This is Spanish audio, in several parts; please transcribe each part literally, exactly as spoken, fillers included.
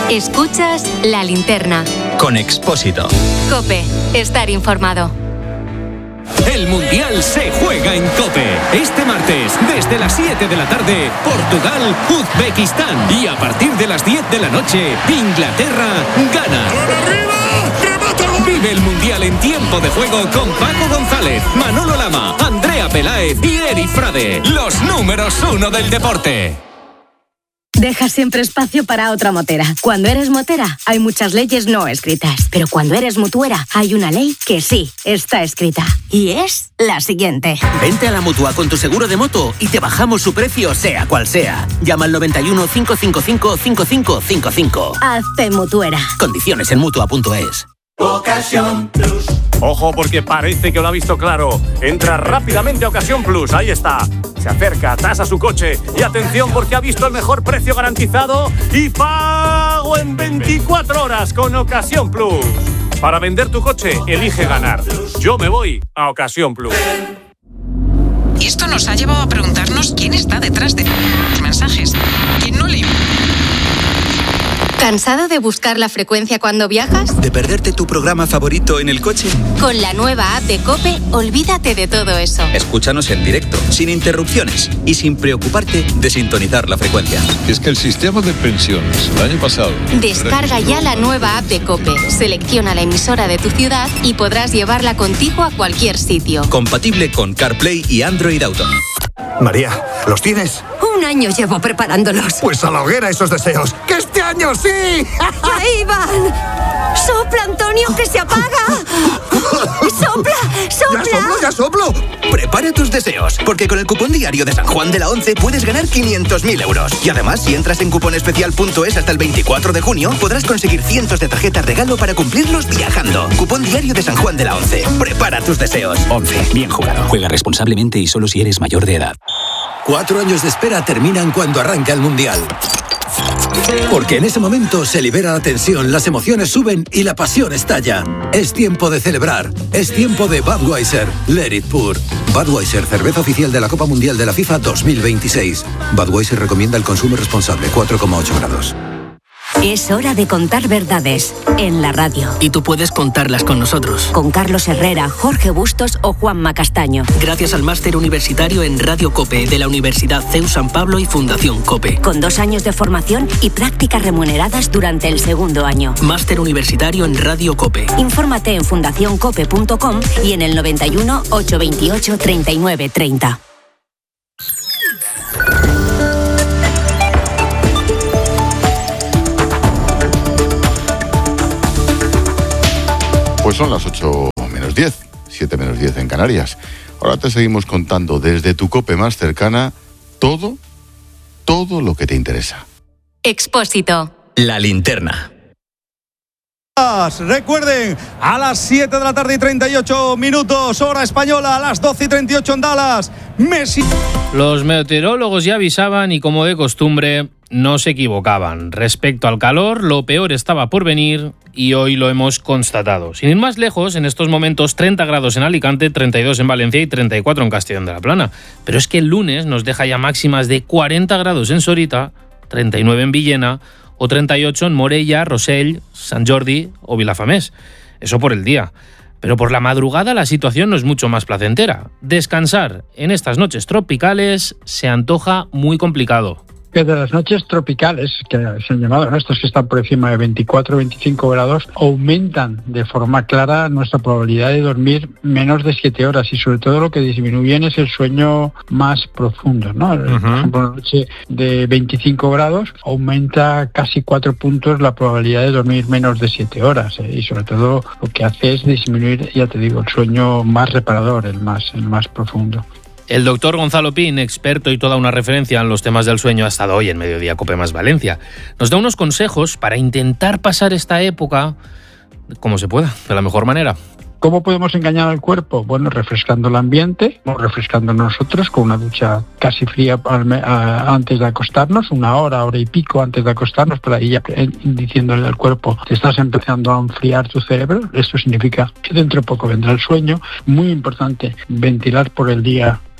Escuchas La Linterna. Con Expósito. COPE. Estar informado. El Mundial se juega en COPE. Este martes, desde las siete de la tarde, Portugal, Uzbekistán. Y a partir de las diez de la noche, Inglaterra, Ghana. Vive el Mundial en tiempo de juego con Paco González, Manolo Lama, Andrea Peláez y Eri Frade. Los números uno del deporte. Deja siempre espacio para otra motera. Cuando eres motera, hay muchas leyes no escritas. Pero cuando eres mutuera, hay una ley que sí está escrita. Y es la siguiente. Vente a la Mutua con tu seguro de moto y te bajamos su precio, sea cual sea. Llama al noventa y uno, cinco cinco cinco, cinco cinco cinco cinco. Hazte mutuera. Condiciones en mutua punto es. Ocasión Plus. Ojo, porque parece que lo ha visto claro. Entra rápidamente a Ocasión Plus, ahí está. Se acerca, tasa su coche y atención porque ha visto el mejor precio garantizado y pago en veinticuatro horas con Ocasión Plus. Para vender tu coche, elige ganar. Yo me voy a Ocasión Plus. Y esto nos ha llevado a preguntarnos quién está detrás de los mensajes. ¿Quién no le... ¿Cansado de buscar la frecuencia cuando viajas? ¿De perderte tu programa favorito en el coche? Con la nueva app de COPE, olvídate de todo eso. Escúchanos en directo, sin interrupciones y sin preocuparte de sintonizar la frecuencia. Es que el sistema de pensiones el año pasado... Descarga ya la nueva app de COPE, selecciona la emisora de tu ciudad y podrás llevarla contigo a cualquier sitio. Compatible con CarPlay y Android Auto. María, ¿los tienes? Un año llevo preparándolos. Pues a la hoguera esos deseos. ¡Que este año sí! ¡Ahí van! ¡Sopla, Antonio, que se apaga! ¡Sopla, sopla! ¡Ya soplo, ya soplo! Prepara tus deseos, porque con el cupón diario de San Juan de la Once puedes ganar quinientos mil euros. Y además, si entras en cuponespecial punto es hasta el veinticuatro de junio, podrás conseguir cientos de tarjetas regalo para cumplirlos viajando. Cupón diario de San Juan de la Once. Prepara tus deseos. Once. Bien jugado. Juega responsablemente y solo si eres mayor de edad. Cuatro años de espera terminan cuando arranca el Mundial. Porque en ese momento se libera la tensión, las emociones suben y la pasión estalla. Es tiempo de celebrar. Es tiempo de Budweiser. Let it pour. Budweiser, cerveza oficial de la Copa Mundial de la FIFA dos mil veintiséis. Budweiser recomienda el consumo responsable, cuatro coma ocho grados. Es hora de contar verdades en la radio. Y tú puedes contarlas con nosotros. Con Carlos Herrera, Jorge Bustos o Juanma Castaño. Gracias al máster universitario en Radio COPE de la Universidad C E U San Pablo y Fundación COPE. Con dos años de formación y prácticas remuneradas durante el segundo año. Máster universitario en Radio COPE. Infórmate en fundación cope punto com y en el noventa y uno, ochocientos veintiocho, treinta y nueve treinta. Pues son las ocho menos diez, siete menos diez en Canarias. Ahora te seguimos contando desde tu COPE más cercana todo, todo lo que te interesa. Expósito. La Linterna. Recuerden, a las siete de la tarde y treinta y ocho minutos, hora española, a las doce y treinta y ocho en Dallas, Messi. Los meteorólogos ya avisaban y, como de costumbre, no se equivocaban. Respecto al calor, lo peor estaba por venir y hoy lo hemos constatado. Sin ir más lejos, en estos momentos treinta grados en Alicante, treinta y dos en Valencia y treinta y cuatro en Castellón de la Plana. Pero es que el lunes nos deja ya máximas de cuarenta grados en Sorita, treinta y nueve en Villena o treinta y ocho en Morella, Rosell, Sant Jordi o Vilafamés. Eso por el día. Pero por la madrugada la situación no es mucho más placentera. Descansar en estas noches tropicales se antoja muy complicado. Que de las noches tropicales, que se han llamado, ¿no? Estos que están por encima de veinticuatro a veinticinco grados, aumentan de forma clara nuestra probabilidad de dormir menos de siete horas y sobre todo lo que disminuyen es el sueño más profundo, ¿no? Uh-huh. Por ejemplo, una noche de veinticinco grados aumenta casi cuatro puntos la probabilidad de dormir menos de siete horas, ¿eh? Y sobre todo lo que hace es disminuir, ya te digo, el sueño más reparador, el más, el más profundo. El doctor Gonzalo Pin, experto y toda una referencia en los temas del sueño, ha estado hoy en Mediodía Cope más Valencia. Nos da unos consejos para intentar pasar esta época como se pueda, de la mejor manera. ¿Cómo podemos engañar al cuerpo? Bueno, refrescando el ambiente, o refrescando nosotros con una ducha casi fría antes de acostarnos, una hora, hora y pico antes de acostarnos, para ir diciéndole al cuerpo, te estás empezando a enfriar tu cerebro. Esto significa que dentro de poco vendrá el sueño. Muy importante, ventilar por el día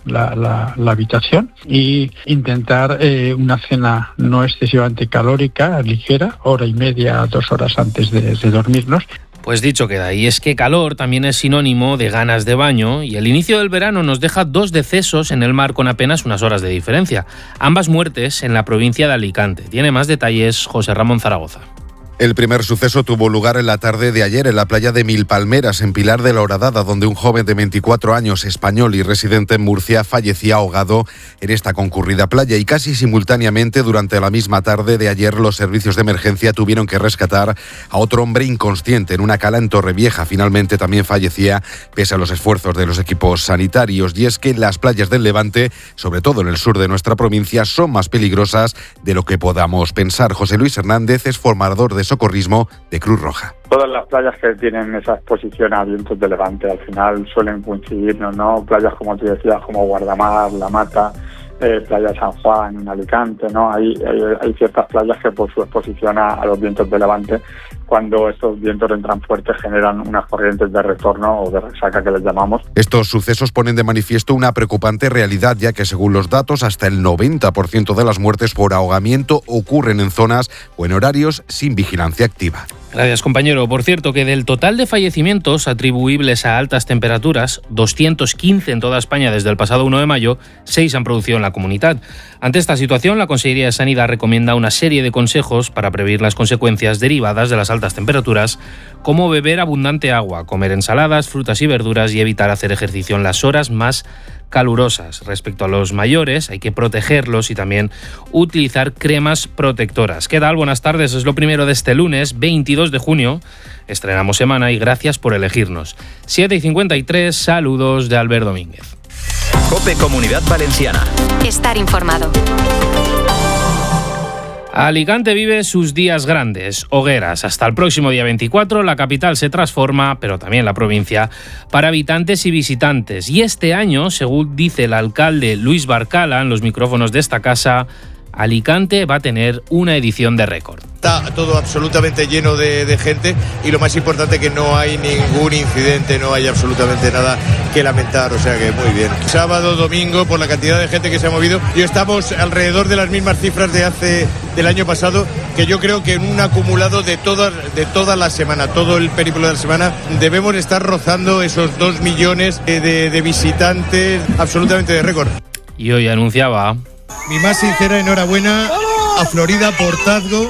la, la, la habitación y intentar eh, una cena no excesivamente calórica, ligera, hora y media, dos horas antes de, de dormirnos. Pues dicho queda, y es que calor también es sinónimo de ganas de baño y el inicio del verano nos deja dos decesos en el mar con apenas unas horas de diferencia. Ambas muertes en la provincia de Alicante. Tiene más detalles José Ramón Zaragoza. El primer suceso tuvo lugar en la tarde de ayer en la playa de Milpalmeras, en Pilar de la Horadada, donde un joven de veinticuatro años, español y residente en Murcia, fallecía ahogado en esta concurrida playa. Y casi simultáneamente, durante la misma tarde de ayer, los servicios de emergencia tuvieron que rescatar a otro hombre inconsciente en una cala en Torrevieja. Finalmente también fallecía, pese a los esfuerzos de los equipos sanitarios. Y es que las playas del Levante, sobre todo en el sur de nuestra provincia, son más peligrosas de lo que podamos pensar. José Luis Hernández es formador de socorrismo de Cruz Roja. Todas las playas que tienen esa exposición a vientos de levante al final suelen coincidirnos, ¿no? Playas como tú decías, como Guardamar, La Mata, eh, Playa San Juan, en Alicante, ¿no? Hay, hay, hay ciertas playas que por su exposición a, a los vientos de levante, cuando estos vientos entran fuertes, generan unas corrientes de retorno o de resaca que les llamamos. Estos sucesos ponen de manifiesto una preocupante realidad, ya que según los datos, hasta el noventa por ciento de las muertes por ahogamiento ocurren en zonas o en horarios sin vigilancia activa. Gracias, compañero. Por cierto, que del total de fallecimientos atribuibles a altas temperaturas, doscientos quince en toda España desde el pasado uno de mayo, seis se han producido en la comunidad. Ante esta situación, la Consejería de Sanidad recomienda una serie de consejos para prevenir las consecuencias derivadas de las altas temperaturas, como beber abundante agua, comer ensaladas, frutas y verduras y evitar hacer ejercicio en las horas más calurosas. Respecto a los mayores, hay que protegerlos y también utilizar cremas protectoras. ¿Qué tal? Buenas tardes. Es lo primero de este lunes, veintidós de junio. Estrenamos semana y gracias por elegirnos. siete y cincuenta y tres, saludos de Albert Domínguez. COPE Comunidad Valenciana. Estar informado. Alicante vive sus días grandes, hogueras. Hasta el próximo día veinticuatro la capital se transforma, pero también la provincia, para habitantes y visitantes. Y este año, según dice el alcalde Luis Barcala en los micrófonos de esta casa, Alicante va a tener una edición de récord. Está todo absolutamente lleno de, de gente y lo más importante que no hay ningún incidente, no hay absolutamente nada que lamentar, o sea que muy bien. Sábado, domingo, por la cantidad de gente que se ha movido, y estamos alrededor de las mismas cifras de hace del año pasado, que yo creo que en un acumulado de toda, de toda la semana, todo el periplo de la semana, debemos estar rozando esos dos millones de, de, de visitantes, absolutamente de récord. Y hoy anunciaba... Mi más sincera enhorabuena a Florida Portazgo.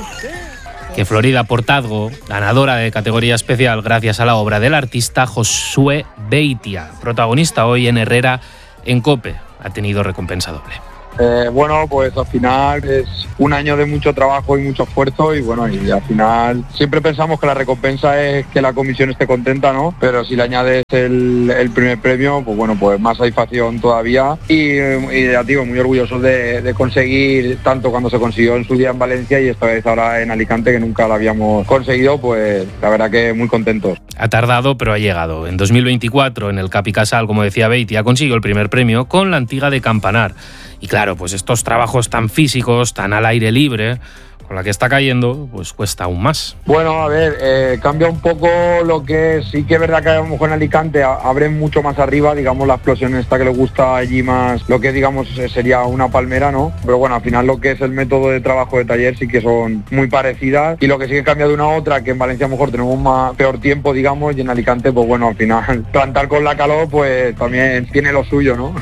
Que Florida Portazgo, ganadora de categoría especial gracias a la obra del artista Josué Beitia, protagonista hoy en Herrera en COPE, ha tenido recompensa doble. Eh, bueno, pues al final es un año de mucho trabajo y mucho esfuerzo y bueno, y al final siempre pensamos que la recompensa es que la comisión esté contenta, ¿no? Pero si le añades el, el primer premio, pues bueno, pues más satisfacción todavía y, y ya digo, muy orgullosos de, de conseguir tanto cuando se consiguió en su día en Valencia y esta vez ahora en Alicante, que nunca lo habíamos conseguido, pues la verdad que muy contentos. Ha tardado, pero ha llegado. En dos mil veinticuatro, en el Capicasal, como decía Beitia, consiguió el primer premio con la Antiga de Campanar. Y claro, pues estos trabajos tan físicos, tan al aire libre, con la que está cayendo, pues cuesta aún más. Bueno, a ver, eh, cambia un poco lo que sí que es verdad que a lo mejor en Alicante abren mucho más arriba, digamos, la explosión esta que le gusta allí más, lo que digamos sería una palmera, ¿no? Pero bueno, al final lo que es el método de trabajo de taller sí que son muy parecidas y lo que sí que cambia de una a otra, que en Valencia a lo mejor tenemos más peor tiempo, digamos, y en Alicante, pues bueno, al final plantar con la calor, pues también tiene lo suyo, ¿no?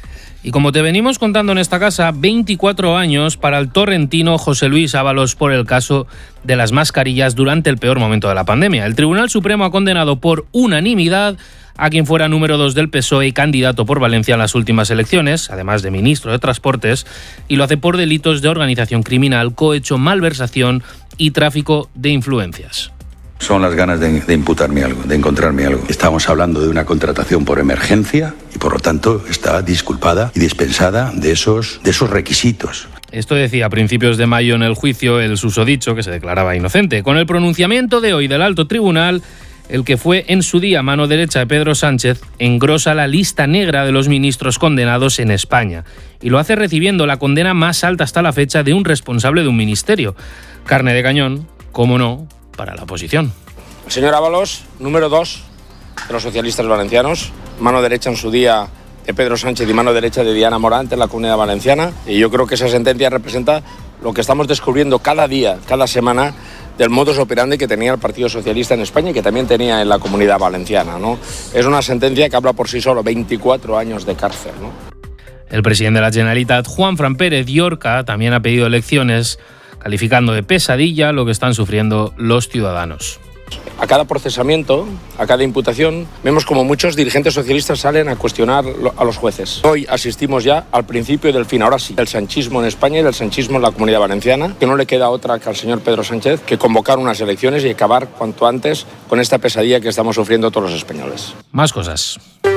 Y como te venimos contando en esta casa, veinticuatro años para el torrentino José Luis Ábalos por el caso de las mascarillas durante el peor momento de la pandemia. El Tribunal Supremo ha condenado por unanimidad a quien fuera número dos del P S O E y candidato por Valencia en las últimas elecciones, además de ministro de Transportes, y lo hace por delitos de organización criminal, cohecho, malversación y tráfico de influencias. Son las ganas de, de imputarme algo, de encontrarme algo. Estamos hablando de una contratación por emergencia y por lo tanto está disculpada y dispensada de esos, de esos requisitos. Esto decía a principios de mayo en el juicio el susodicho, que se declaraba inocente. Con el pronunciamiento de hoy del alto tribunal, el que fue en su día mano derecha de Pedro Sánchez engrosa la lista negra de los ministros condenados en España y lo hace recibiendo la condena más alta hasta la fecha de un responsable de un ministerio. Carne de cañón, cómo no, para la oposición. El señor Ábalos, número dos de los socialistas valencianos, mano derecha en su día de Pedro Sánchez y mano derecha de Diana Morant en la Comunidad Valenciana, y yo creo que esa sentencia representa lo que estamos descubriendo cada día, cada semana, del modus operandi que tenía el Partido Socialista en España y que también tenía en la Comunidad Valenciana, ¿no? Es una sentencia que habla por sí solo, veinticuatro años de cárcel, ¿no? El presidente de la Generalitat, Juanfran Pérez Llorca, también ha pedido elecciones, calificando de pesadilla lo que están sufriendo los ciudadanos. A cada procesamiento, a cada imputación, vemos como muchos dirigentes socialistas salen a cuestionar a los jueces. Hoy asistimos ya al principio del fin, ahora sí, del sanchismo en España y del sanchismo en la Comunidad Valenciana, que no le queda otra que al señor Pedro Sánchez que convocar unas elecciones y acabar cuanto antes con esta pesadilla que estamos sufriendo todos los españoles. Más cosas.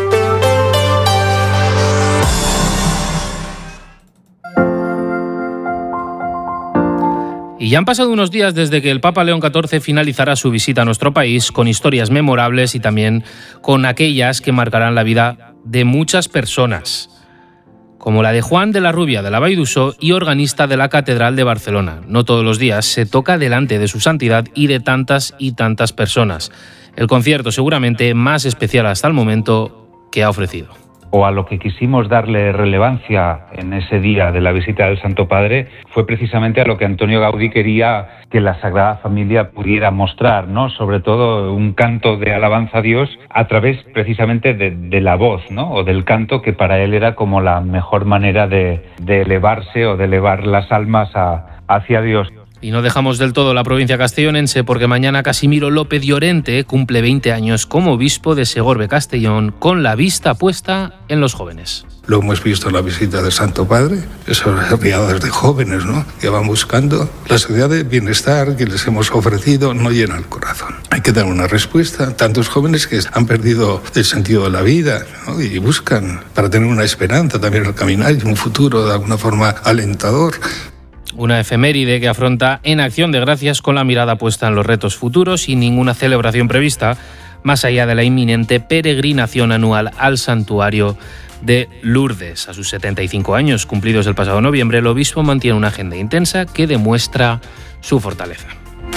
Y ya han pasado unos días desde que el Papa León catorce finalizará su visita a nuestro país, con historias memorables y también con aquellas que marcarán la vida de muchas personas, como la de Juan de la Rubia de la Vall d'Uixó y organista de la Catedral de Barcelona. No todos los días se toca delante de su santidad y de tantas y tantas personas. El concierto seguramente más especial hasta el momento que ha ofrecido. O a lo que quisimos darle relevancia en ese día de la visita del Santo Padre fue precisamente a lo que Antonio Gaudí quería que la Sagrada Familia pudiera mostrar, ¿no? Sobre todo un canto de alabanza a Dios a través precisamente de, de la voz, ¿no? O del canto, que para él era como la mejor manera de, de elevarse o de elevar las almas a, hacia Dios. Y no dejamos del todo la provincia castellonense, porque mañana Casimiro López Llorente cumple veinte años como obispo de Segorbe Castellón, con la vista puesta en los jóvenes. Lo hemos visto en la visita del Santo Padre, esas riadas de jóvenes, ¿no?, que van buscando la seguridad de bienestar que les hemos ofrecido, no llena el corazón. Hay que dar una respuesta. Tantos jóvenes que han perdido el sentido de la vida, ¿no?, y buscan para tener una esperanza también al caminar y un futuro de alguna forma alentador. Una efeméride que afronta en Acción de Gracias con la mirada puesta en los retos futuros y ninguna celebración prevista, más allá de la inminente peregrinación anual al santuario de Lourdes. A sus setenta y cinco años, cumplidos el pasado noviembre, el obispo mantiene una agenda intensa que demuestra su fortaleza.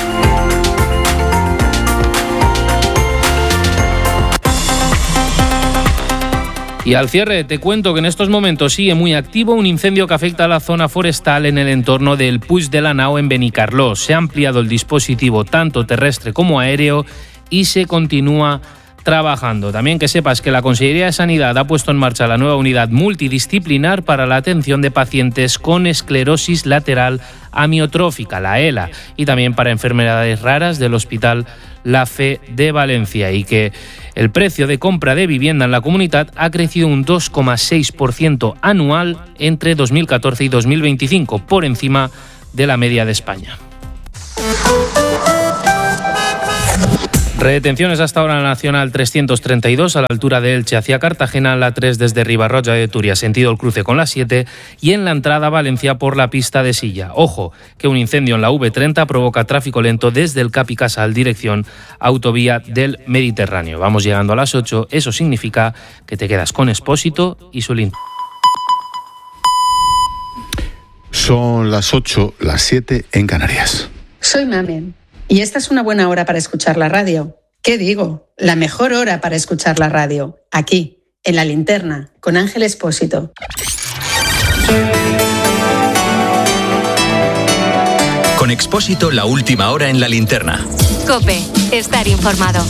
Y al cierre te cuento que en estos momentos sigue muy activo un incendio que afecta a la zona forestal en el entorno del Puig de la Nau en Benicarló. Se ha ampliado el dispositivo tanto terrestre como aéreo y se continúa trabajando. También que sepas que la Consellería de Sanidad ha puesto en marcha la nueva unidad multidisciplinar para la atención de pacientes con esclerosis lateral amiotrófica, la ELA, y también para enfermedades raras del Hospital La Fe de Valencia, y que el precio de compra de vivienda en la comunidad ha crecido un dos coma seis por ciento anual entre dos mil catorce y dos mil veinticinco, por encima de la media de España. Retenciones hasta ahora en la Nacional trescientos treinta y dos a la altura de Elche hacia Cartagena, la tres desde Ribarroja de Turia, sentido el cruce con la siete, y en la entrada a Valencia por la pista de Silla. Ojo, que un incendio en la V treinta provoca tráfico lento desde el Cap y Casal, dirección autovía del Mediterráneo. Vamos llegando a las ocho, eso significa que te quedas con Expósito y su link. Son las ocho, las siete en Canarias. Soy Mamen. Y esta es una buena hora para escuchar la radio. ¿Qué digo? La mejor hora para escuchar la radio. Aquí, en La Linterna, con Ángel Expósito. Con Expósito, la última hora en La Linterna. COPE, estar informado.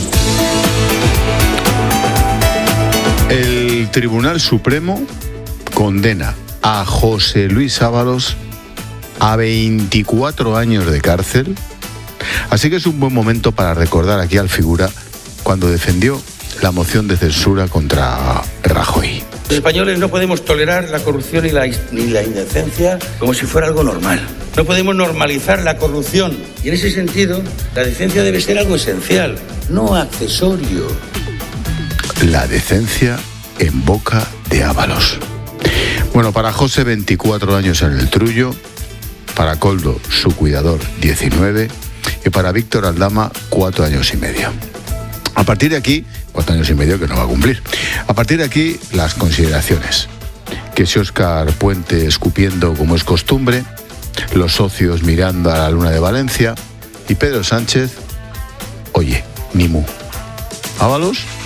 El Tribunal Supremo condena a José Luis Ábalos a veinticuatro años de cárcel. Así que es un buen momento para recordar aquí al figura cuando defendió la moción de censura contra Rajoy. Los españoles no podemos tolerar la corrupción y la, ni la indecencia como si fuera algo normal. No podemos normalizar la corrupción. Y en ese sentido, la decencia debe ser algo esencial, no accesorio. La decencia en boca de Ábalos. Bueno, para José, veinticuatro años en el Trullo. Para Coldo, su cuidador, diecinueve. Y para Víctor Aldama, cuatro años y medio. A partir de aquí, cuatro años y medio que no va a cumplir. A partir de aquí, las consideraciones. Que si Óscar Puente escupiendo como es costumbre, los socios mirando a la luna de Valencia y Pedro Sánchez, oye, ni mu. Ábalos,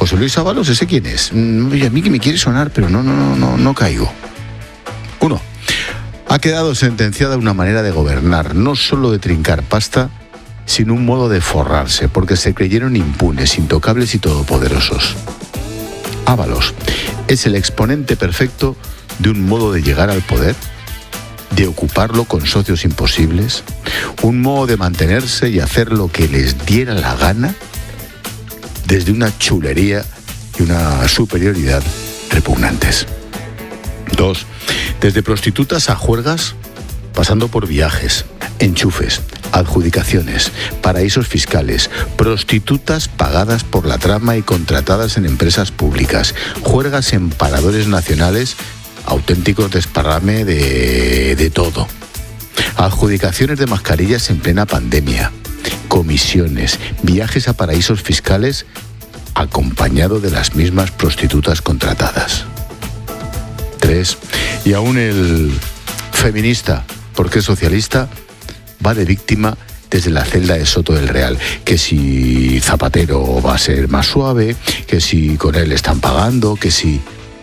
José Luis Ábalos, ¿ese quién es? Mm, a mí que me quiere sonar, pero no, no, no, no, no caigo. Uno, ha quedado sentenciada una manera de gobernar, no solo de trincar pasta, sino un modo de forrarse, porque se creyeron impunes, intocables y todopoderosos. Ábalos es el exponente perfecto de un modo de llegar al poder, de ocuparlo con socios imposibles, un modo de mantenerse y hacer lo que les diera la gana, desde una chulería y una superioridad repugnantes. Dos, desde prostitutas a juergas, pasando por viajes, enchufes, adjudicaciones, paraísos fiscales, prostitutas pagadas por la trama y contratadas en empresas públicas, juergas en paradores nacionales, auténticos desparrame de, de todo, adjudicaciones de mascarillas en plena pandemia, comisiones, viajes a paraísos fiscales acompañado de las mismas prostitutas contratadas. Tres, y aún el feminista, porque es socialista, va de víctima desde la celda de Soto del Real, que si Zapatero va a ser más suave, que si con él están pagando, que si...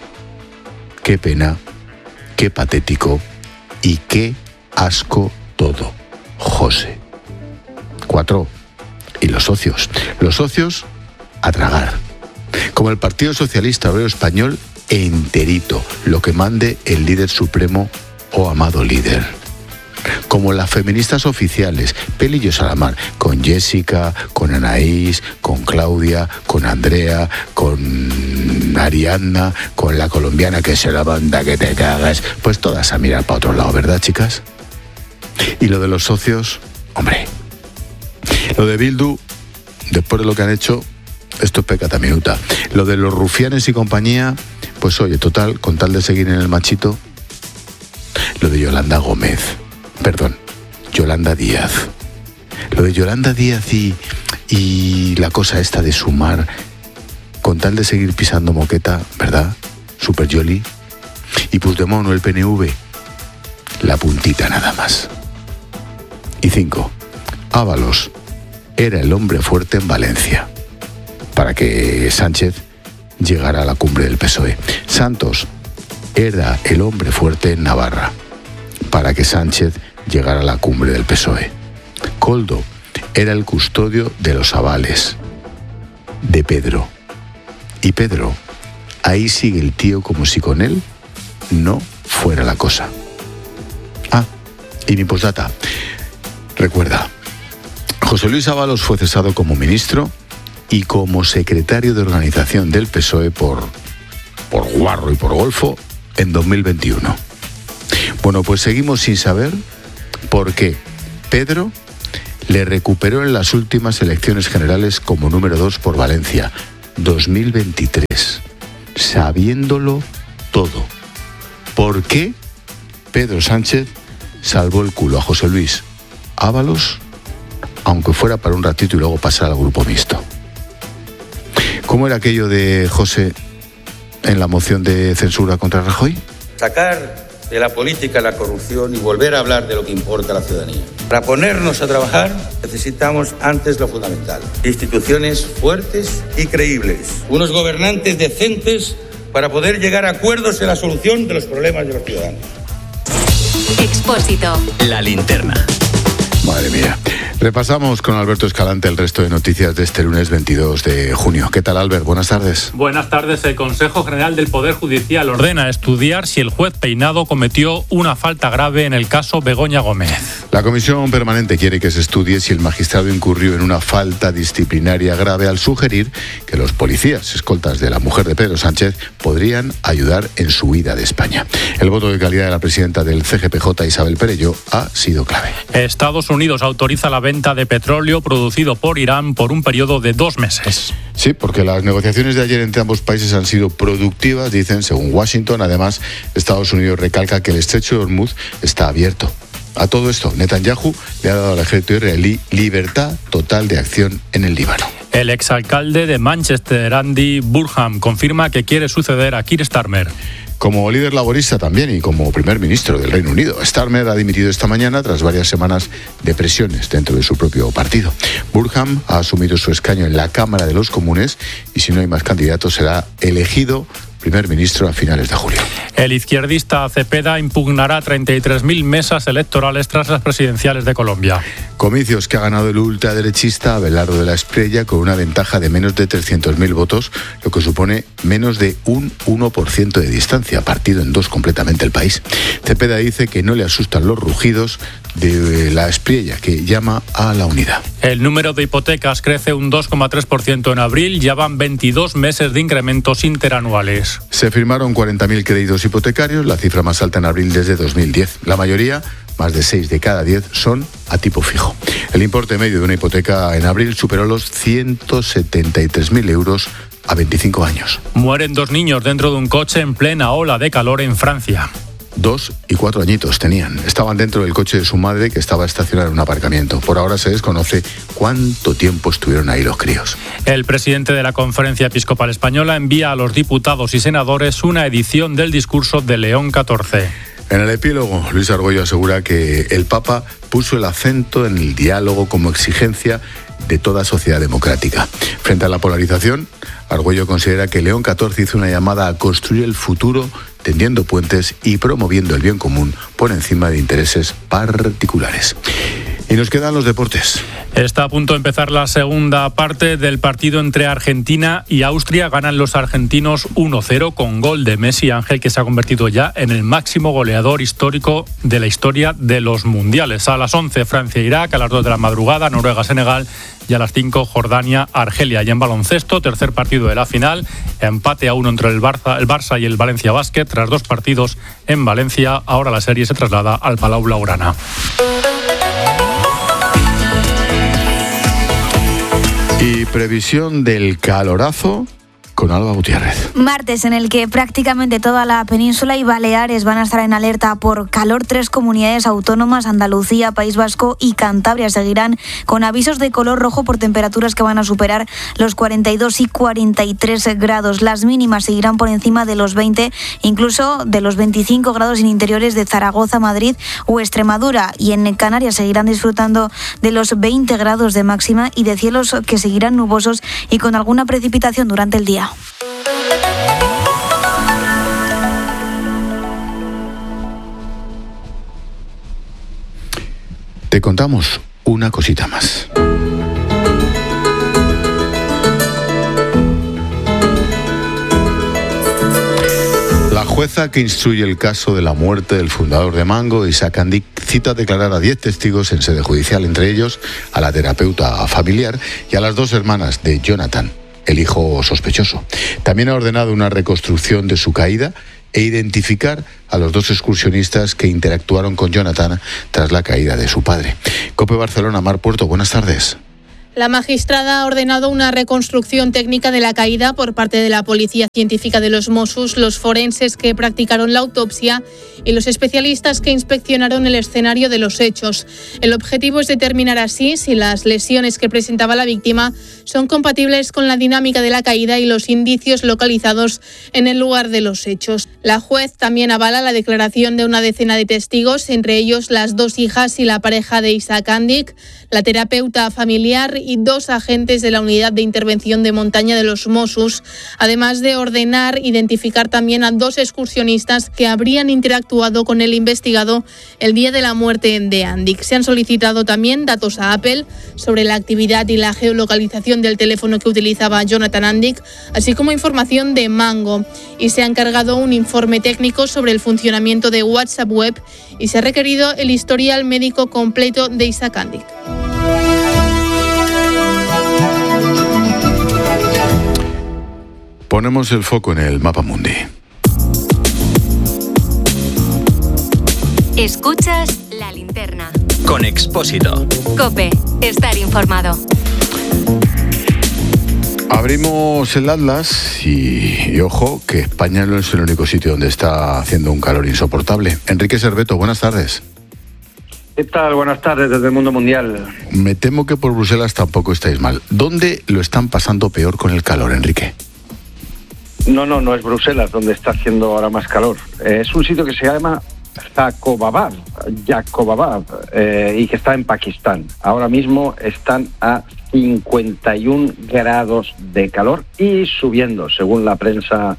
Qué pena, qué patético y qué asco todo, José. Cuatro, y los socios. Los socios a tragar. Como el Partido Socialista Obrero Español enterito, lo que mande el líder supremo o amado líder. Como las feministas oficiales, pelillos a la mar, con Jessica, con Anaís, con Claudia, con Andrea, con Ariadna, con la colombiana que se la banda que te cagas, pues todas a mirar para otro lado, ¿verdad, chicas? Y lo de los socios, hombre, lo de Bildu, después de lo que han hecho, esto es pecata minuta. Lo de los rufianes y compañía, pues oye, total, con tal de seguir en el machito, lo de Yolanda Gómez. Perdón, Yolanda Díaz. Lo de Yolanda Díaz y, y la cosa esta de sumar, con tal de seguir pisando moqueta, ¿verdad? Super Yoli. Y Puigdemont o el P N V, la puntita nada más. Y cinco, Ábalos era el hombre fuerte en Valencia, para que Sánchez llegara a la cumbre del P S O E. Santos era el hombre fuerte en Navarra, para que Sánchez llegara a la cumbre del P S O E. Koldo era el custodio de los avales de Pedro. Y Pedro, ahí sigue el tío como si con él no fuera la cosa. Ah, y mi postdata. Recuerda, José Luis Ábalos fue cesado como ministro y como secretario de organización del P S O E por, por guarro y por golfo en dos mil veintiuno. Bueno, pues seguimos sin saber por qué Pedro le recuperó en las últimas elecciones generales como número dos por Valencia, dos mil veintitrés, sabiéndolo todo. ¿Por qué Pedro Sánchez salvó el culo a José Luis Ábalos, aunque fuera para un ratito y luego pasar al grupo mixto? ¿Cómo era aquello de José en la moción de censura contra Rajoy? Sacar de la política la corrupción y volver a hablar de lo que importa a la ciudadanía. Para ponernos a trabajar necesitamos antes lo fundamental: instituciones fuertes y creíbles, unos gobernantes decentes para poder llegar a acuerdos en la solución de los problemas de los ciudadanos. Expósito. La linterna. Madre mía. Repasamos con Alberto Escalante el resto de noticias de este lunes veintidós de junio. ¿Qué tal, Albert? Buenas tardes. Buenas tardes. El Consejo General del Poder Judicial ordena estudiar si el juez Peinado cometió una falta grave en el caso Begoña Gómez. La Comisión Permanente quiere que se estudie si el magistrado incurrió en una falta disciplinaria grave al sugerir que los policías escoltas de la mujer de Pedro Sánchez podrían ayudar en su huida de España. El voto de calidad de la presidenta del C G P J, Isabel Perello, ha sido clave. Estados Unidos autoriza la venta de petróleo producido por Irán por un periodo de dos meses. Sí, porque las negociaciones de ayer entre ambos países han sido productivas, dicen, según Washington. Además, Estados Unidos recalca que el estrecho de Hormuz está abierto. A todo esto, Netanyahu le ha dado al ejército israelí libertad total de acción en el Líbano. El exalcalde de Manchester, Andy Burnham, confirma que quiere suceder a Keir Starmer. como líder laborista también y como primer ministro del Reino Unido. Starmer ha dimitido esta mañana tras varias semanas de presiones dentro de su propio partido. Burham ha asumido su escaño en la Cámara de los Comunes y si no hay más candidatos será elegido primer ministro a finales de julio. El izquierdista Cepeda impugnará treinta y tres mil mesas electorales tras las presidenciales de Colombia. Comicios que ha ganado el ultraderechista Abelardo de la Espriella con una ventaja de menos de trescientos mil votos, lo que supone menos de un uno por ciento de distancia, partido en dos completamente el país. Cepeda dice que no le asustan los rugidos de la Espriella, que llama a la unidad. El número de hipotecas crece un dos coma tres por ciento en abril, ya van veintidós meses de incrementos interanuales. Se firmaron cuarenta mil créditos hipotecarios, la cifra más alta en abril desde dos mil diez. La mayoría, más de seis de cada diez, son a tipo fijo. El importe medio de una hipoteca en abril superó los ciento setenta y tres mil euros a veinticinco años. Mueren dos niños dentro de un coche en plena ola de calor en Francia. Dos y cuatro añitos tenían. Estaban dentro del coche de su madre que estaba estacionado en un aparcamiento. Por ahora se desconoce cuánto tiempo estuvieron ahí los críos. El presidente de la Conferencia Episcopal Española envía a los diputados y senadores una edición del discurso de León catorce. En el epílogo, Luis Argüello asegura que el Papa puso el acento en el diálogo como exigencia de toda sociedad democrática. Frente a la polarización, Argüello considera que León catorce hizo una llamada a construir el futuro tendiendo puentes y promoviendo el bien común por encima de intereses particulares. Y nos quedan los deportes. Está a punto de empezar la segunda parte del partido entre Argentina y Austria. Ganan los argentinos uno cero con gol de Messi Ángel, que se ha convertido ya en el máximo goleador histórico de la historia de los mundiales. A las once Francia-Irak, a las dos de la madrugada Noruega-Senegal y a las cinco Jordania-Argelia. Y en baloncesto, tercer partido de la final, empate a uno entre el Barça, el Barça y el Valencia Basket. Tras dos partidos en Valencia, ahora la serie se traslada al Palau Blaugrana. Y previsión del calorazo con Alba Gutiérrez. Martes en el que prácticamente toda la península y Baleares van a estar en alerta por calor. Tres comunidades autónomas, Andalucía, País Vasco y Cantabria, seguirán con avisos de color rojo por temperaturas que van a superar los cuarenta y dos y cuarenta y tres grados. Las mínimas seguirán por encima de los veinte, incluso de los veinticinco grados en interiores de Zaragoza, Madrid o Extremadura. Y en Canarias seguirán disfrutando de los veinte grados de máxima y de cielos que seguirán nubosos y con alguna precipitación durante el día. Te contamos una cosita más. La jueza que instruye el caso de la muerte del fundador de Mango, Isaac Andic, cita a declarar a diez testigos en sede judicial, entre ellos a la terapeuta familiar y a las dos hermanas de Jonathan, el hijo sospechoso. También ha ordenado una reconstrucción de su caída e identificar a los dos excursionistas que interactuaron con Jonathan tras la caída de su padre. COPE Barcelona, Mar Puerto, buenas tardes. La magistrada ha ordenado una reconstrucción técnica de la caída por parte de la Policía Científica de los Mossos, los forenses que practicaron la autopsia y los especialistas que inspeccionaron el escenario de los hechos. El objetivo es determinar así si las lesiones que presentaba la víctima son compatibles con la dinámica de la caída y los indicios localizados en el lugar de los hechos. La juez también avala la declaración de una decena de testigos, entre ellos las dos hijas y la pareja de Isaac Andic, la terapeuta familiar y dos agentes de la Unidad de Intervención de Montaña de los Mossos, además de ordenar identificar también a dos excursionistas que habrían interactuado con el investigado el día de la muerte de Andic. Se han solicitado también datos a Apple sobre la actividad y la geolocalización del teléfono que utilizaba Jonathan Andic, así como información de Mango, y se ha encargado un informe técnico sobre el funcionamiento de WhatsApp Web y se ha requerido el historial médico completo de Isaac Andic. Ponemos el foco en el Mapa Mundi. Escuchas la linterna. Con Expósito. COPE. Estar informado. Abrimos el Atlas y, y ojo, que España no es el único sitio donde está haciendo un calor insoportable. Enrique Serveto, buenas tardes. ¿Qué tal? Buenas tardes desde el mundo mundial. Me temo que por Bruselas tampoco estáis mal. ¿Dónde lo están pasando peor con el calor, Enrique? No, no, no es Bruselas donde está haciendo ahora más calor. Eh, es un sitio que se llama Jacobabad, Jacobabad eh, y que está en Pakistán. Ahora mismo están a cincuenta y un grados de calor y subiendo, según la prensa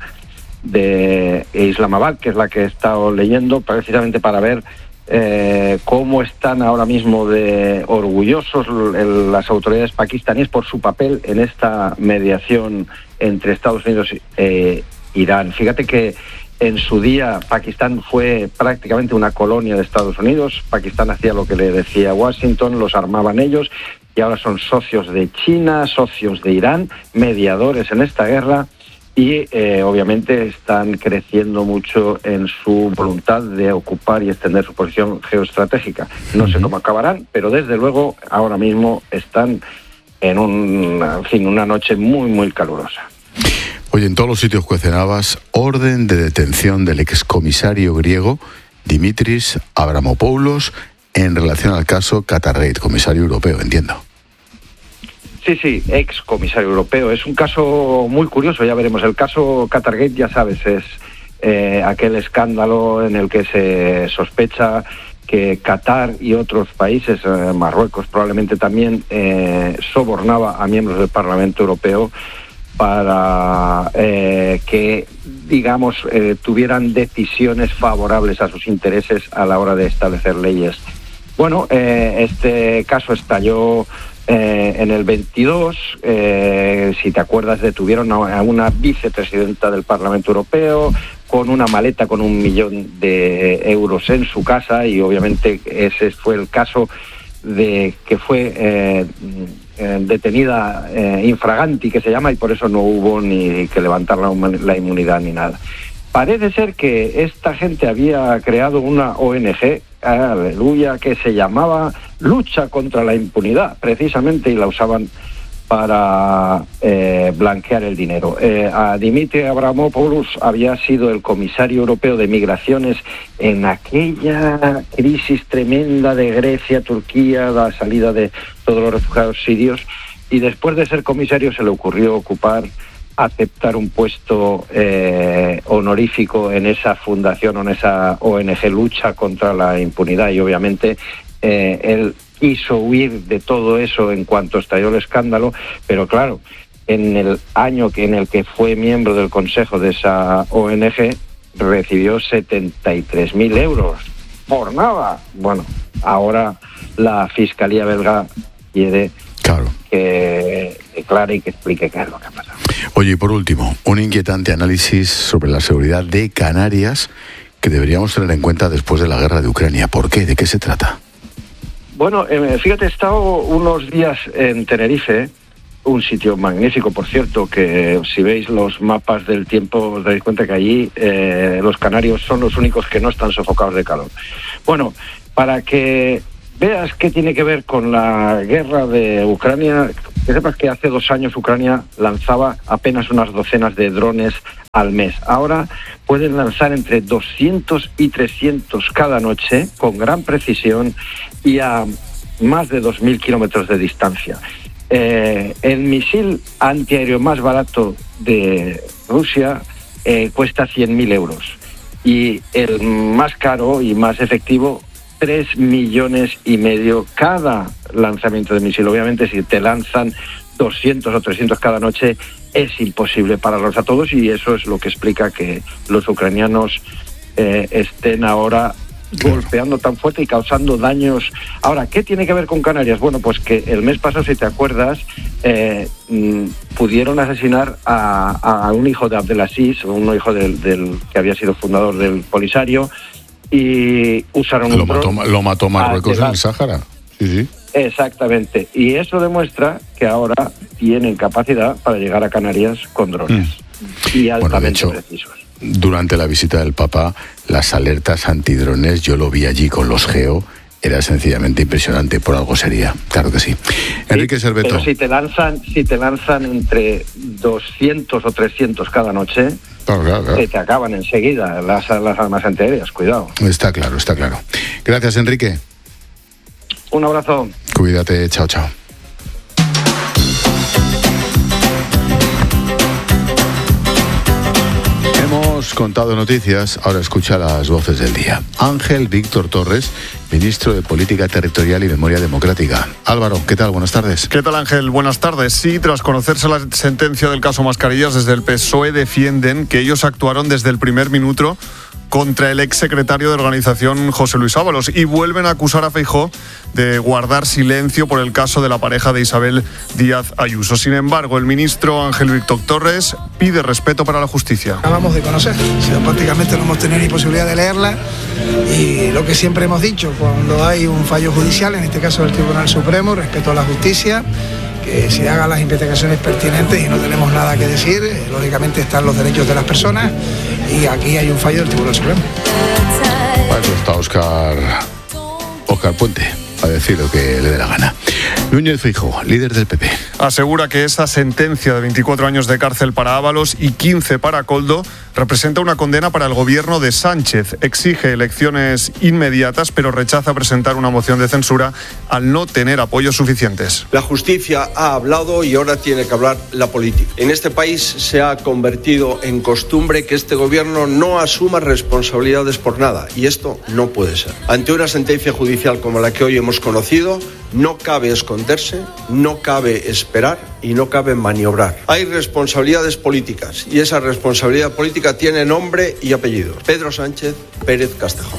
de Islamabad, que es la que he estado leyendo, precisamente para ver eh, cómo están ahora mismo de orgullosos el, las autoridades pakistaníes por su papel en esta mediación entre Estados Unidos e Irán. Fíjate que en su día Pakistán fue prácticamente una colonia de Estados Unidos. Pakistán hacía lo que le decía Washington, los armaban ellos, y ahora son socios de China, socios de Irán, mediadores en esta guerra, y eh, obviamente están creciendo mucho en su voluntad de ocupar y extender su posición geoestratégica. No sé cómo acabarán, pero desde luego ahora mismo están en un, en fin, una noche muy, muy calurosa. Oye, en todos los sitios cuestionabas orden de detención del excomisario griego Dimitris Avramopoulos en relación al caso Qatargate, comisario europeo, entiendo. Sí, sí, ex comisario europeo. Es un caso muy curioso, ya veremos. El caso Qatargate, ya sabes, es eh, aquel escándalo en el que se sospecha que Qatar y otros países, eh, Marruecos probablemente también, eh, sobornaba a miembros del Parlamento Europeo para eh, que, digamos, eh, tuvieran decisiones favorables a sus intereses a la hora de establecer leyes. Bueno, eh, este caso estalló eh, en el veintidós. Eh, si te acuerdas, detuvieron a una vicepresidenta del Parlamento Europeo con una maleta con un millón de euros en su casa, y obviamente ese fue el caso de que fue eh, eh, detenida eh, infraganti, que se llama, y por eso no hubo ni que levantar la, la inmunidad ni nada. Parece ser que esta gente había creado una O N G, aleluya, que se llamaba Lucha contra la Impunidad, precisamente, y la usaban para eh, blanquear el dinero. Eh, a Dimitris Avramopoulos había sido el comisario europeo de migraciones en aquella crisis tremenda de Grecia, Turquía, la salida de todos los refugiados sirios, y después de ser comisario se le ocurrió ocupar, aceptar un puesto eh, honorífico en esa fundación o en esa O N G Lucha contra la Impunidad, y obviamente eh, él quiso huir de todo eso en cuanto estalló el escándalo, pero claro, en el año que en el que fue miembro del consejo de esa O N G recibió setenta y tres mil euros por nada. Bueno, ahora la Fiscalía belga quiere claro. que declare y que explique qué es lo que ha pasado. Oye, y por último, un inquietante análisis sobre la seguridad de Canarias que deberíamos tener en cuenta después de la guerra de Ucrania. ¿Por qué? ¿De qué se trata? Bueno, eh, fíjate, he estado unos días en Tenerife, un sitio magnífico, por cierto, que si veis los mapas del tiempo os dais cuenta que allí eh, los canarios son los únicos que no están sofocados de calor. Bueno, para que veas qué tiene que ver con la guerra de Ucrania, que sepas que hace dos años Ucrania lanzaba apenas unas docenas de drones al mes. Ahora pueden lanzar entre doscientos y trescientos cada noche, con gran precisión y a más de dos mil kilómetros de distancia. Eh, el misil antiaéreo más barato de Rusia eh, cuesta cien mil euros, y el más caro y más efectivo, tres millones y medio cada lanzamiento de misil. Obviamente, si te lanzan doscientos o trescientos cada noche, es imposible pararlos a todos, y eso es lo que explica que los ucranianos eh, estén ahora golpeando tan fuerte y causando daños. Ahora, ¿qué tiene que ver con Canarias? Bueno, pues que el mes pasado, si te acuerdas, eh, mm, pudieron asesinar a, a un hijo de Abdelaziz, un hijo del, del que había sido fundador del Polisario, y usaron lo un mató, dron. lo mató Marruecos en el Sáhara. Sí, sí. Exactamente, y eso demuestra que ahora tienen capacidad para llegar a Canarias con drones mm. y altamente bueno, de hecho, precisos. Durante la visita del Papa, las alertas antidrones, yo lo vi allí con los Geo, era sencillamente impresionante. Por algo sería, claro que sí. sí Enrique Serveto. Pero si te lanzan, si te lanzan entre doscientos o trescientos cada noche, claro, claro, claro. se te acaban enseguida las, las armas antiaéreas, cuidado. Está claro, está claro. Gracias, Enrique. Un abrazo. Cuídate, chao, chao. Hemos contado noticias, ahora escucha las voces del día. Ángel Víctor Torres, ministro de Política Territorial y Memoria Democrática. Álvaro, ¿qué tal? Buenas tardes. ¿Qué tal, Ángel? Buenas tardes. Sí, tras conocerse la sentencia del caso Mascarillas, desde el P S O E defienden que ellos actuaron desde el primer minuto contra el exsecretario de Organización, José Luis Ábalos, y vuelven a acusar a Feijóo de guardar silencio por el caso de la pareja de Isabel Díaz Ayuso. Sin embargo, el ministro Ángel Víctor Torres pide respeto para la justicia. Acabamos de conocer, o sea, prácticamente no hemos tenido ni posibilidad de leerla, y lo que siempre hemos dicho, cuando hay un fallo judicial, en este caso del Tribunal Supremo, respeto a la justicia, que se hagan las investigaciones pertinentes y no tenemos nada que decir. Lógicamente están los derechos de las personas y aquí hay un fallo del Tribunal Supremo. Para eso está Óscar, Óscar Puente, a decir lo que le dé la gana. Núñez Feijóo, líder del P P. Asegura que esa sentencia de veinticuatro años de cárcel para Ábalos y quince para Koldo representa una condena para el gobierno de Sánchez. Exige elecciones inmediatas, pero rechaza presentar una moción de censura al no tener apoyos suficientes. La justicia ha hablado y ahora tiene que hablar la política. En este país se ha convertido en costumbre que este gobierno no asuma responsabilidades por nada, y esto no puede ser. Ante una sentencia judicial como la que hoy hemos conocido, no cabe esconderse, no cabe esperar y no cabe maniobrar. Hay responsabilidades políticas y esa responsabilidad política tiene nombre y apellido. Pedro Sánchez Pérez Castejón.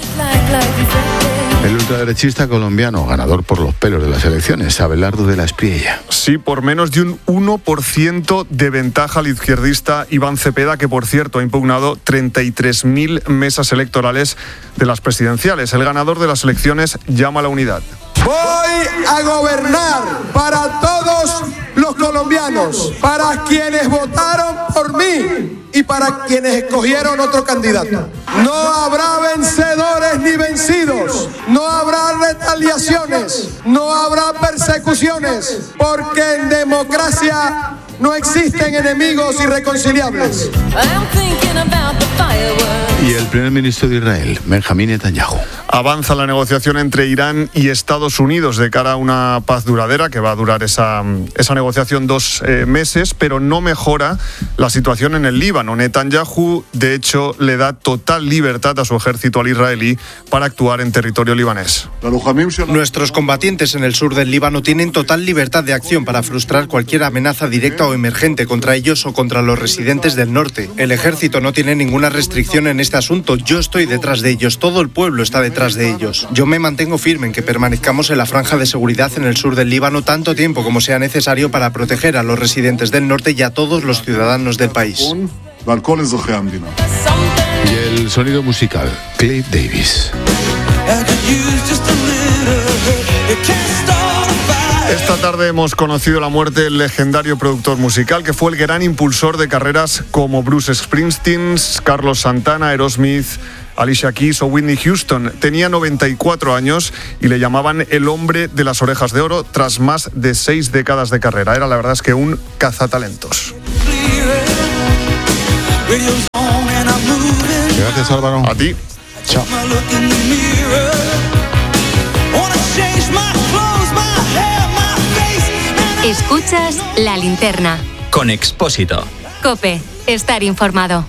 El ultraderechista colombiano, ganador por los pelos de las elecciones, Abelardo de la Espriella. Sí, por menos de un uno por ciento de ventaja al izquierdista Iván Cepeda, que por cierto ha impugnado treinta y tres mil mesas electorales de las presidenciales. El ganador de las elecciones llama a la unidad. Voy a gobernar para todos los colombianos, para quienes votaron por mí y para quienes escogieron otro candidato. No habrá vencedores ni vencidos, no habrá retaliaciones, no habrá persecuciones, porque en democracia no existen enemigos irreconciliables. Y el primer ministro de Israel, Benjamín Netanyahu. Avanza la negociación entre Irán y Estados Unidos de cara a una paz duradera, que va a durar esa, esa negociación dos eh, meses, pero no mejora la situación en el Líbano. Netanyahu, de hecho, le da total libertad a su ejército al israelí para actuar en territorio libanés. Nuestros combatientes en el sur del Líbano tienen total libertad de acción para frustrar cualquier amenaza directa o emergente contra ellos o contra los residentes del norte. El ejército no tiene ninguna restricción en este asunto. Yo estoy detrás de ellos, todo el pueblo está detrás de ellos. Yo me mantengo firme en que permanezcamos en la franja de seguridad en el sur del Líbano tanto tiempo como sea necesario para proteger a los residentes del norte y a todos los ciudadanos del país. Y el sonido musical, Clive Davis. Esta tarde hemos conocido la muerte del legendario productor musical, que fue el gran impulsor de carreras como Bruce Springsteen, Carlos Santana, Aerosmith, Alicia Keys o Whitney Houston. Tenía noventa y cuatro años y le llamaban el hombre de las orejas de oro tras más de seis décadas de carrera. Era, la verdad es que, un cazatalentos. Gracias, Álvaro. A ti. Chao. Escuchas La Linterna. Con Expósito. COPE. Estar informado.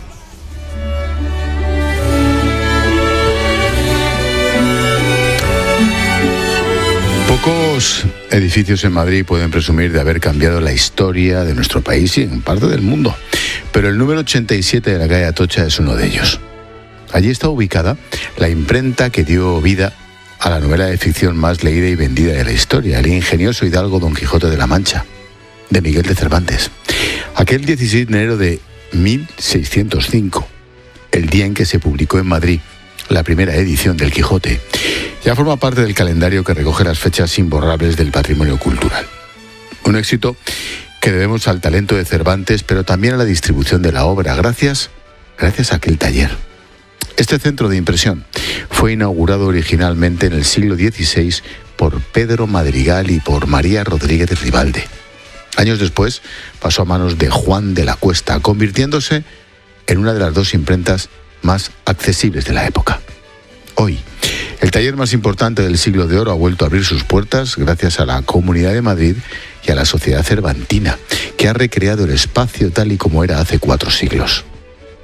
Pocos edificios en Madrid pueden presumir de haber cambiado la historia de nuestro país y en parte del mundo, pero el número ochenta y siete de la calle Atocha es uno de ellos. Allí está ubicada la imprenta que dio vida a la novela de ficción más leída y vendida de la historia, el ingenioso hidalgo Don Quijote de la Mancha, de Miguel de Cervantes. Aquel dieciséis de enero de mil seiscientos cinco, el día en que se publicó en Madrid la primera edición del Quijote, ya forma parte del calendario que recoge las fechas imborrables del patrimonio cultural. Un éxito que debemos al talento de Cervantes, pero también a la distribución de la obra, gracias, gracias a aquel taller. Este centro de impresión fue inaugurado originalmente en el siglo dieciséis por Pedro Madrigal y por María Rodríguez de Ribalde. Años después pasó a manos de Juan de la Cuesta, convirtiéndose en una de las dos imprentas más accesibles de la época. Hoy, el taller más importante del siglo de oro ha vuelto a abrir sus puertas gracias a la Comunidad de Madrid y a la Sociedad Cervantina, que ha recreado el espacio tal y como era hace cuatro siglos.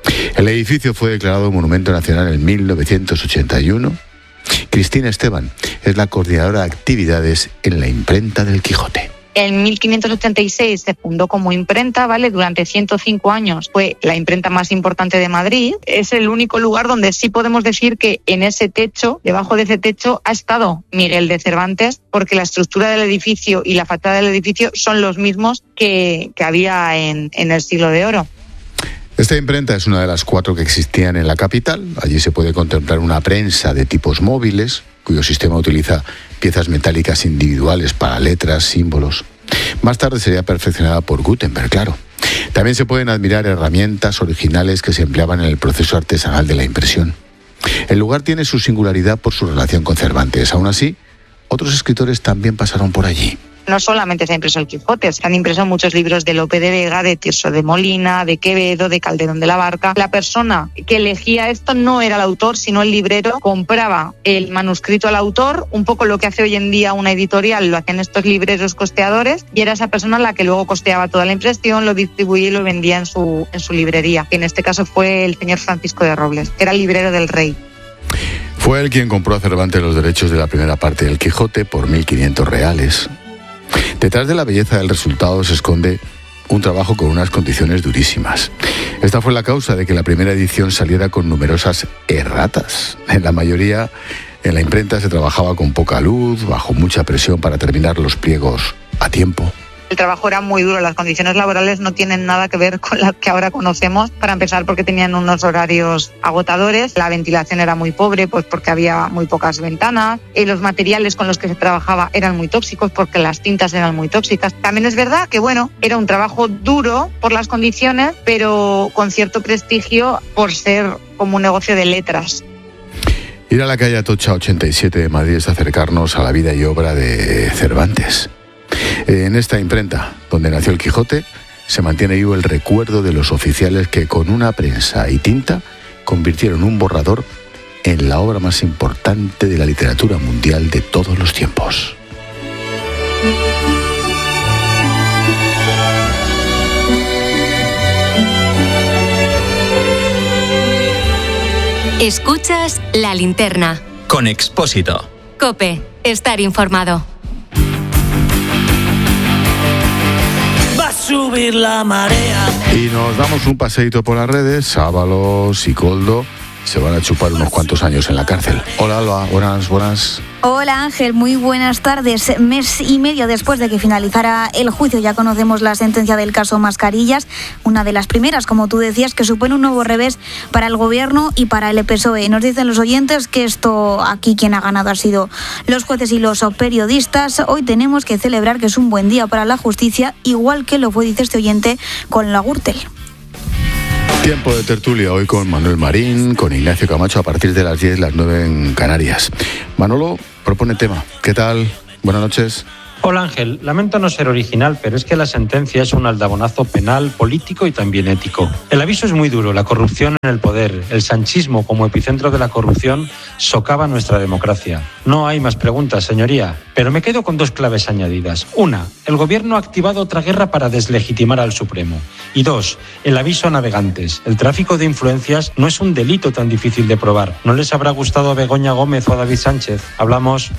El edificio fue declarado Monumento Nacional en mil novecientos ochenta y uno. Cristina Esteban es la coordinadora de actividades en la imprenta del Quijote. En mil quinientos ochenta y seis se fundó como imprenta, ¿vale? Durante ciento cinco años fue la imprenta más importante de Madrid. Es el único lugar donde sí podemos decir que en ese techo, debajo de ese techo, ha estado Miguel de Cervantes, porque la estructura del edificio y la fachada del edificio son los mismos que, que había en, en el Siglo de Oro. Esta imprenta es una de las cuatro que existían en la capital. Allí se puede contemplar una prensa de tipos móviles, cuyo sistema utiliza piezas metálicas individuales para letras, símbolos. Más tarde sería perfeccionada por Gutenberg, claro. También se pueden admirar herramientas originales que se empleaban en el proceso artesanal de la impresión. El lugar tiene su singularidad por su relación con Cervantes. Aún así, otros escritores también pasaron por allí. No solamente se ha impreso el Quijote, se han impreso muchos libros de Lope de Vega, de Tirso de Molina, de Quevedo, de Calderón de la Barca. La persona que elegía esto no era el autor, sino el librero. Compraba el manuscrito al autor, un poco lo que hace hoy en día una editorial, lo hacen estos libreros costeadores, y era esa persona la que luego costeaba toda la impresión, lo distribuía y lo vendía en su, en su librería, que en este caso fue el señor Francisco de Robles, que era el librero del rey. Fue él quien compró a Cervantes los derechos de la primera parte del Quijote por mil quinientos reales. Detrás de la belleza del resultado se esconde un trabajo con unas condiciones durísimas. Esta fue la causa de que la primera edición saliera con numerosas erratas. En la mayoría, en la imprenta se trabajaba con poca luz, bajo mucha presión para terminar los pliegos a tiempo. El trabajo era muy duro, las condiciones laborales no tienen nada que ver con las que ahora conocemos, para empezar porque tenían unos horarios agotadores, la ventilación era muy pobre pues porque había muy pocas ventanas, y los materiales con los que se trabajaba eran muy tóxicos porque las tintas eran muy tóxicas. También es verdad que bueno, era un trabajo duro por las condiciones, pero con cierto prestigio por ser como un negocio de letras. Ir a la calle Atocha ochenta y siete de Madrid es acercarnos a la vida y obra de Cervantes. En esta imprenta, donde nació el Quijote, se mantiene vivo el recuerdo de los oficiales que con una prensa y tinta convirtieron un borrador en la obra más importante de la literatura mundial de todos los tiempos. Escuchas La Linterna. Con Expósito. COPE. Estar informado. Subir la marea. Y nos damos un paseíto por las redes. Ábalos y Koldo se van a chupar unos cuantos años en la cárcel. Hola, Alba, buenas, buenas. Hola Ángel, muy buenas tardes. Mes y medio después de que finalizara el juicio ya conocemos la sentencia del caso Mascarillas, una de las primeras, como tú decías, que supone un nuevo revés para el gobierno y para el P S O E. Nos dicen los oyentes que esto aquí quien ha ganado ha sido los jueces y los periodistas. Hoy tenemos que celebrar que es un buen día para la justicia, igual que lo fue, dice este oyente, con la Gürtel. Tiempo de tertulia hoy con Manuel Marín, con Ignacio Camacho a partir de las diez, las nueve en Canarias. Manolo propone tema. ¿Qué tal? Buenas noches. Hola Ángel, lamento no ser original, pero es que la sentencia es un aldabonazo penal, político y también ético. El aviso es muy duro, la corrupción en el poder, el sanchismo como epicentro de la corrupción socava nuestra democracia. No hay más preguntas, señoría, pero me quedo con dos claves añadidas. Una, el gobierno ha activado otra guerra para deslegitimar al Supremo. Y dos, el aviso a navegantes. El tráfico de influencias no es un delito tan difícil de probar. ¿No les habrá gustado a Begoña Gómez o a David Sánchez? Hablamos...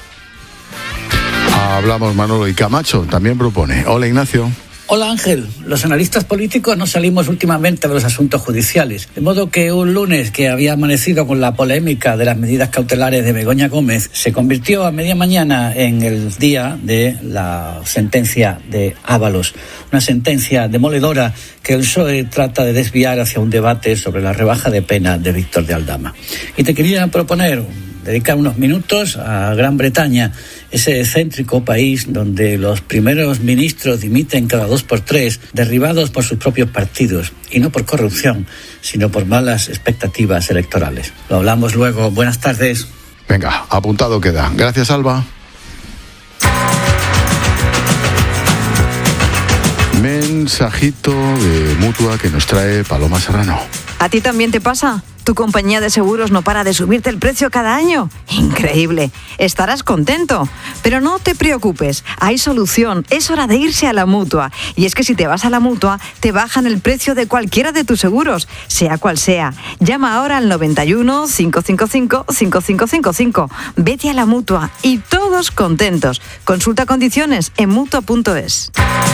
Hablamos Manolo y Camacho también propone. Hola Ignacio. Hola Ángel, los analistas políticos no salimos últimamente de los asuntos judiciales, de modo que un lunes que había amanecido con la polémica de las medidas cautelares de Begoña Gómez se convirtió a media mañana en el día de la sentencia de Ábalos, una sentencia demoledora que el P S O E trata de desviar hacia un debate sobre la rebaja de pena de Víctor de Aldama. Y te quería proponer dedicar unos minutos a Gran Bretaña, ese céntrico país donde los primeros ministros dimiten cada dos por tres, derribados por sus propios partidos, y no por corrupción, sino por malas expectativas electorales. Lo hablamos luego. Buenas tardes. Venga, apuntado queda. Gracias, Alba. Mensajito de Mutua que nos trae Paloma Serrano. ¿A ti también te pasa? ¿Tu compañía de seguros no para de subirte el precio cada año? Increíble. Estarás contento. Pero no te preocupes, hay solución. Es hora de irse a la Mutua. Y es que si te vas a la Mutua, te bajan el precio de cualquiera de tus seguros, sea cual sea. Llama ahora al noventa y uno, cinco cinco cinco, cinco cinco cinco cinco. Vete a la Mutua y todos contentos. Consulta condiciones en mutua punto es.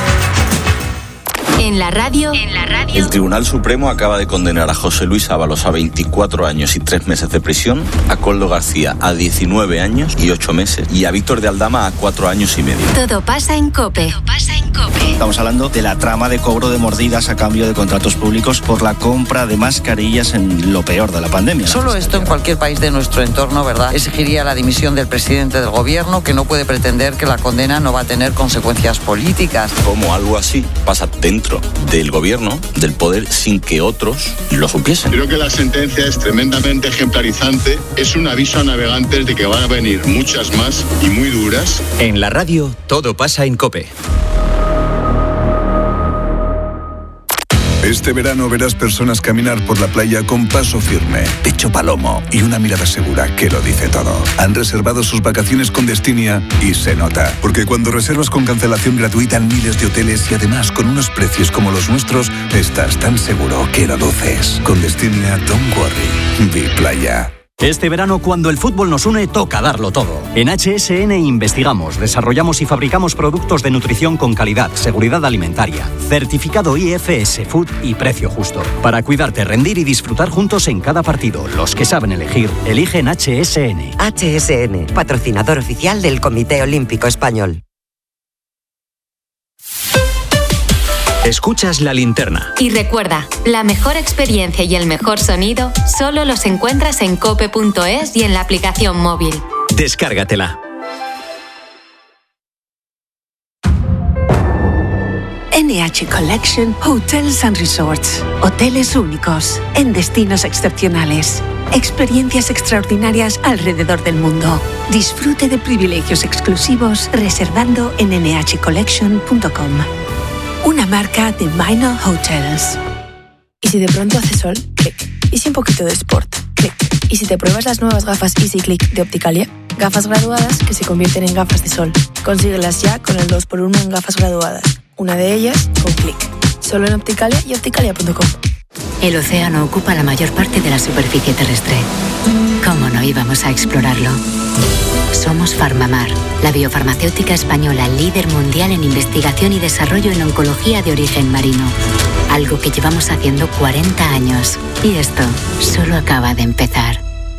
En la radio, en la radio. El Tribunal Supremo acaba de condenar a José Luis Ábalos a veinticuatro años y tres meses de prisión, a Koldo García a diecinueve años y ocho meses y a Víctor de Aldama a cuatro años y medio. Todo pasa en COPE. Todo pasa en COPE. Estamos hablando de la trama de cobro de mordidas a cambio de contratos públicos por la compra de mascarillas en lo peor de la pandemia. Solo esto en cualquier país de nuestro entorno, ¿verdad?, exigiría la dimisión del presidente del gobierno, que no puede pretender que la condena no va a tener consecuencias políticas. Como algo así pasa dentro del gobierno, del poder, sin que otros lo supiesen. Creo que la sentencia es tremendamente ejemplarizante. Es un aviso a navegantes de que van a venir muchas más y muy duras. En la radio, todo pasa en COPE. Este verano verás personas caminar por la playa con paso firme, pecho palomo y una mirada segura que lo dice todo. Han reservado sus vacaciones con Destinia y se nota. Porque cuando reservas con cancelación gratuita en miles de hoteles y además con unos precios como los nuestros, estás tan seguro que lo luces. Con Destinia, don't worry. Be playa. Este verano, cuando el fútbol nos une, toca darlo todo. En H S N investigamos, desarrollamos y fabricamos productos de nutrición con calidad, seguridad alimentaria, certificado I F S Food y precio justo. Para cuidarte, rendir y disfrutar juntos en cada partido. Los que saben elegir, eligen H S N. H S N, patrocinador oficial del Comité Olímpico Español. Escuchas La Linterna. Y recuerda, la mejor experiencia y el mejor sonido solo los encuentras en cope punto es y en la aplicación móvil. Descárgatela. N H Collection Hotels and Resorts. Hoteles únicos, en destinos excepcionales. Experiencias extraordinarias alrededor del mundo. Disfrute de privilegios exclusivos reservando en ene hache collection punto com. Una marca de Minor Hotels. ¿Y si de pronto hace sol? Clic. ¿Y si un poquito de sport? Clic. ¿Y si te pruebas las nuevas gafas Easy Click de Opticalia? Gafas graduadas que se convierten en gafas de sol. Consíguelas ya con el dos por uno en gafas graduadas. Una de ellas con Clic. Solo en Opticalia y opticalia punto com. El océano ocupa la mayor parte de la superficie terrestre. ¿Cómo no íbamos a explorarlo? Somos Farmamar, la biofarmacéutica española líder mundial en investigación y desarrollo en oncología de origen marino. Algo que llevamos haciendo cuarenta años. Y esto solo acaba de empezar.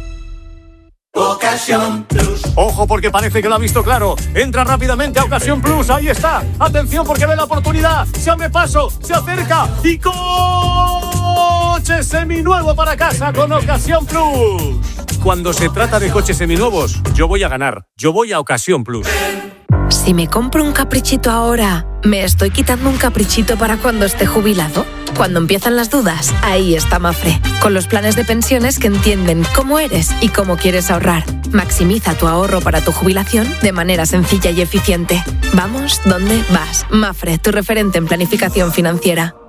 Ocasión Plus. Ojo, porque parece que lo ha visto claro. Entra rápidamente a Ocasión Plus. Ahí está. Atención, porque ve la oportunidad. Se abre paso, se acerca y coche seminuevo para casa con Ocasión Plus. Cuando se trata de coches seminuevos, yo voy a ganar. Yo voy a Ocasión Plus. Si me compro un caprichito ahora, ¿me estoy quitando un caprichito para cuando esté jubilado? Cuando empiezan las dudas, ahí está Mafre, con los planes de pensiones que entienden cómo eres y cómo quieres ahorrar. Maximiza tu ahorro para tu jubilación de manera sencilla y eficiente. Vamos, ¿dónde vas? Mafre, tu referente en planificación financiera.